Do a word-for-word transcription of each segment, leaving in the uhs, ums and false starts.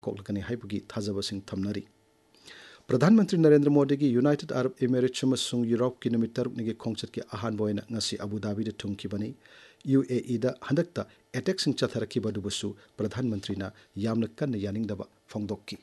कोलकनी हाइबगी थाजबसिंग थमनरी प्रधानमंत्री नरेंद्र मोदी की United Arab Emirates अमसुंग Europe की नुमित तरुकनिगी खोंगचत की अहानबा ओइना ngasi अबू धाबी थुंगखिबनी यूएई दा हंदकता अटैक सिंग चथरखिबदुबसु प्रधानमंत्री यामना कन्न यानिंगदबा फोंगदोक्की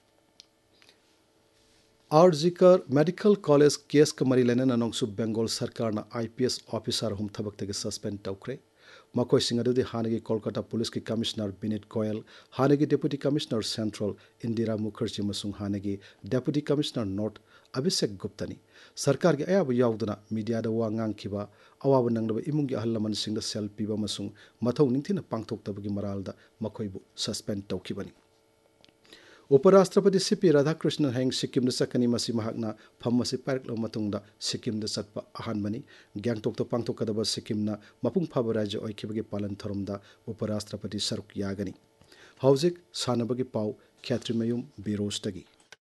आरजिकर मेडिकल कॉलेज केस का मरी लेना नोंगसु बेंगल सरकार आईपीएस ऑफिसर हम थबक सस्पेंड तौख्रे मकोइसिंग अदुदि हानगी कोलकाता पुलिस की commissioner बिनीत Goyal हानगी deputy commissioner central Indira Mukherjee मसुंग हानगी deputy commissioner north अभिषेक गुप्तनी सरकार के अयाब याउदना मीडिया दा वा ngang अवाब नंगदब इमुंगी अहल लमनसिंग दा सेल पीबा मसुंग मथौ निंथिना पांगथोक्तबगी मरालदा मखोइबु सस्पेंड तौखिबनी उपराष्ट्रपति सीपी राधाकृष्णन हैंग सिक्किम चकनी फम से पारक सिक्किम चप अहानबनी ग्यांगटोक पांगथोकदब सिक्किम मपुंग फब राज्य ओइखिबगी पालन थोरमदा उपराष्ट्रपति सरुक यागनी हौजिक सानबगी पाउ ख्यात्रिमयुम बिरोजदगी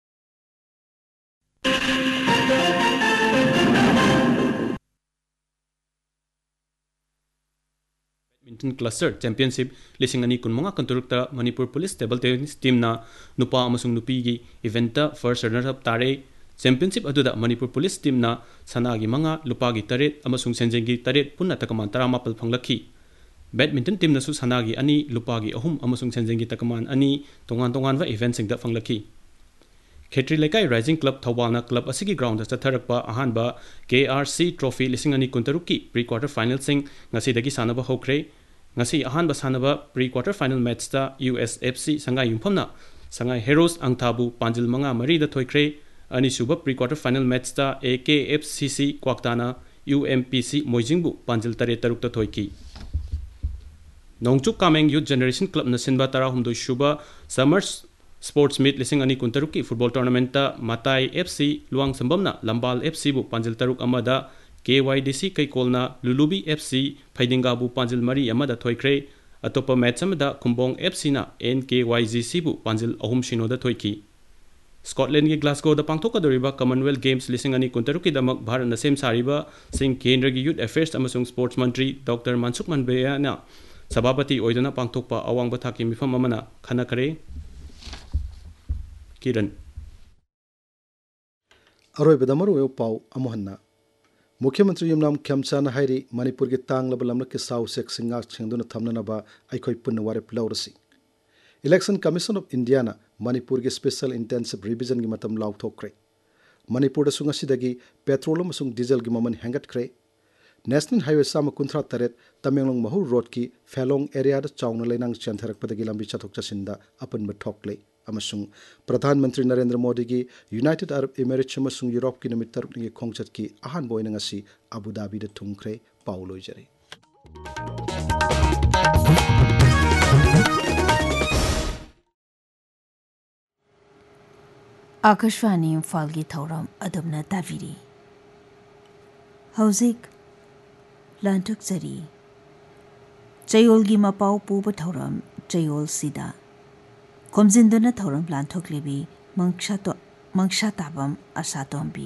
बैडमिंटन क्लस्टर चैंपियनशिप लिसिंग अनी कुनमंगा कंतुरुक्ता Manipur police table tennis team ना नुपा अमसुंग नुपी की इवेंट फर्स्ट रनर अप तारे चैंपियनशिप अदुदा मणिपुर पुलिस टीम ना सनागी मंगा लुपागी तरेत अमसुंग सेंजेंगी तरेत पुन्ना तकमान तरामापल फंगलखी बैडमिंटन टीम नसु सनागी अनी लुपागी अहुम अमसुंग सेंजेंगी तकमान अनी तोंगान तोंगान व event Singh the फंगलखी Khetri लेकाई rising club थौबालना club असिगी ground चथरकपा अहानबा KRC trophy लिसिंग अनी कुंतरुक की प्री क्वार्टर फाइनल सिंग ngasi सानबा होख्रे ngasi अहानबा सानबा प्री क्वार्टर फाइनल मैच ता यूएसएफसी संगाई युमफमना संगाई हेरोस अंगथाबु पांजिल मंगा मरी the थोइख्रे अनिसुबा pre quarter final match ता एकेएफसीसी क्वाक्ताना यूएमपीसी मोइजिंगबु पांजिल तरे तरुक त थोइकी नोंगचुक कामेंग यूथ जनरेशन क्लब नसिनबा तरा हुमदो शुबा समर्स स्पोर्ट्स मीट लिसिंग अनी कुंतरुक की football tournament मताई FC Luong संबमना लंबाल FC बु पांजिल तरुक अमदा केवाईडीसी कैकोलना लुलुबी एफसी फैदिंगाबु पांजिल मरी अमदा थोइख्रे अतोप मैच अमदा खुंबोंग एफसी ना एनकेवाईजीसी बु पांजिल अहुम शिनोदा थोइकी स्कॉटलैंड की ग्लासगो द पांगथोकदोरिबा कॉमनवेल्थ गेम्स लिसिंग अनी कुंतरुक की दमक भारत न सेम सारिबा सिंह केंद्र की यूथ अफेयर्स अमसुंग स्पोर्ट्स मंत्री डॉक्टर मनसुख मनबेयाना सभापति ओइदना पांगथोकपा अवांग थाकी मिफम अमना खनाखरे किरण अरोइबदा मरुवे पाउ अमोहन्ना मुख्यमंत्री युमनाम खेमचान हाइरी मणिपुर की तांगलब लमलक के साउ सेक सिंगा छिंगदुना थमननबा अइखोइ पुन्न वारेप लौरसी इलेक्शन कमीशन ऑफ इंडिया ना मणिपुर के स्पेशल इंटेंसिव रिविजन की मतम लाउथोक्रे मणिपुर सुंगसीदगी पेट्रोल अमसुंग डीजल की ममन हेंगटख्रे नेशनल हाईवे साम कुंथ्रा तरेत तमेंगलोंग महू रोड की फेलोंग एरिया चाउन लेनांग चेंथरकपदगी लंबी चथोक चसिंदा अपन ठोकले अमसुंग प्रधानमंत्री नरेंद्र मोदी की यूनाइटेड अरब एमिरेट्स अमसुंग यूरोप की नुमित तरुकनिगी खोंगचत की अहानबा ओइना ngasi अबू धाबी द थुंगख्रे पाउ लोइजरे आकाशवाणी इम्फाल की थौरम अदबना तावीरी हौजिक लांथुक जरी चयोल की मपाउ पुब थौरम चयोल सिदा खोमजिंदुना थौरम लांथोकलिबी मंगशातो मंगशाताबम आसातोंबी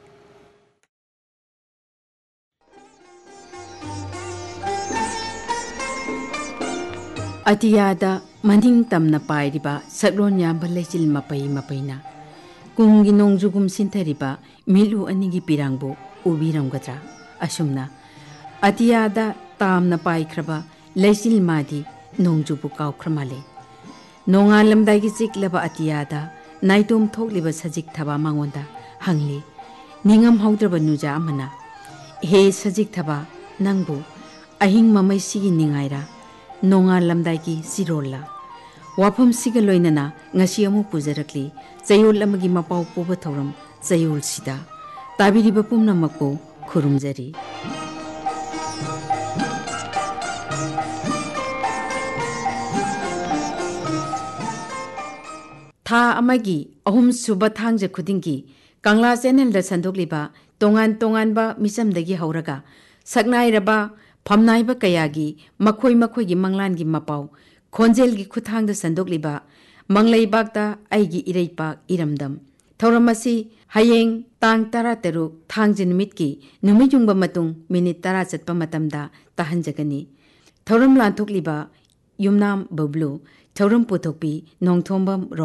अतियादा मनिंग तमना पाइरिबा सगलोन याबा लेजिल मपई मपैना कुंगी नोंजुगुम सिंथरिबा मिलु अनिगी पिरांगबो उबिरंगद्रा असुमना अतियादा तामना पाइख्रबा लेजिल मादी नोंजुबु काउख्रमाले नोंगालमदागी चिकलबा अतियादा नाइतोम थोकलिबा सजिक थबा मांगोंदा हंगली निंगम हौद्रबा नुजा अमना हे सजिक थबा नंगबु अहिंग ममैसिगी निंगाइरा नोंगालमदागी Sirola वाफम सिगा लोइनना ngasi amu pujarakli chayol amagi mapau poba thoram chayol sida tabiriba pumnamakko khurumjari था अमगी अहुम सुबह थांगजे खुदिंगी कांगला चैनल द संदोकलिबा तोंगान तोंगानबा मिसमदगी हौरगा सकनाइरबा फमनाइबा कयागी मखोइ मखोइगी मंगलानगी मपाउ खोंजेलगी खुथांग द संदोकलिबा मंगलैबागता आइगी इरैपाक इरमदम थौरमसी हयेंग तांग तरा तरुक थांगजे नुमितकी नुमियुंगबा मतुंग मिनिट तरा चटपा मतमदा ताहंजगनी थौरम लांथोकलिबा युमनाम बबलू थौरम पुथोकपी नोंथोंबम